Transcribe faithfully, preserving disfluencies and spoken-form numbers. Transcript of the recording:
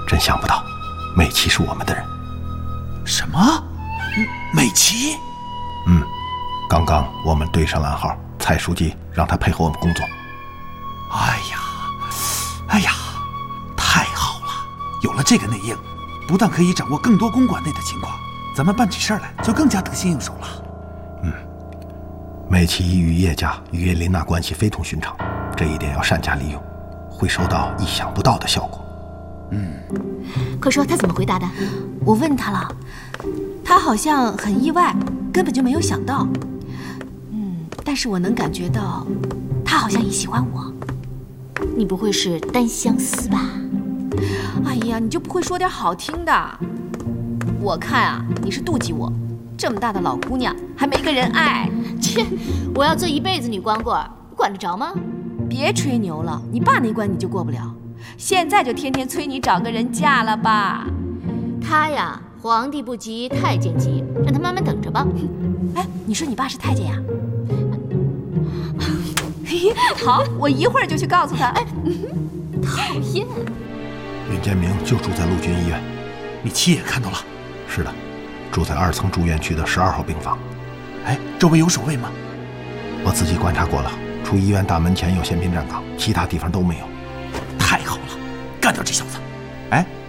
真想不到，美琪是我们的人。 什么？美琪？ 嗯，刚刚我们对上了暗号，蔡书记让他配合我们工作。 哎呀，哎呀，太好了！有了这个内应，不但可以掌握更多公馆内的情况，咱们办起事来就更加得心应手了。 嗯，美琪与叶家与叶琳娜关系非同寻常，这一点要善加利用，会收到意想不到的效果。 嗯， 快说他怎么回答的？ 我问他了，他好像很意外，根本就没有想到。嗯，但是我能感觉到，他好像也喜欢我。 你不会是单相思吧？ 哎呀，你就不会说点好听的？我看啊，你是妒忌我，这么大的老姑娘还没个人爱。 切，我要做一辈子女光棍，管得着吗？ 别吹牛了，你爸那关你就过不了。现在就天天催你找个人嫁了吧。 他呀，皇帝不急太监急，让他慢慢等着吧。 哎，你说你爸是太监呀？好，我一会儿就去告诉他。哎， 讨厌。 尹建明就住在陆军医院， 你亲眼看到了？ 是的，住在二层住院区的十二号病房。 哎，周围有守卫吗？ 我仔细观察过了，除医院大门前有宪兵站岗，其他地方都没有。 太好了，干掉这小子！哎，